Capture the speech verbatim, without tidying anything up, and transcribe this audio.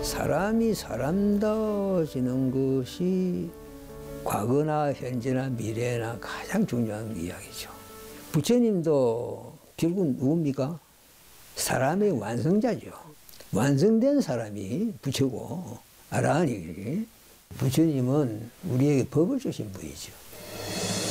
사람이 사람다워지는 것이 과거나 현재나 미래나 가장 중요한 이야기죠. 부처님도 결국 누굽니까? 사람의 완성자죠. 완성된 사람이 부처고 아라한이 부처님은 우리에게 법을 주신 분이죠.